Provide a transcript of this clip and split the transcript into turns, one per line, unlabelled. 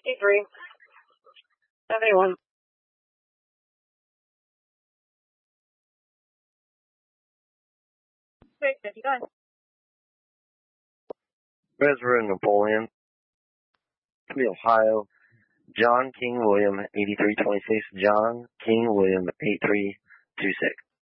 83. 71. Wait, 59.
Reverend Napoleon, Ohio, John King William 8326, John King William 8326.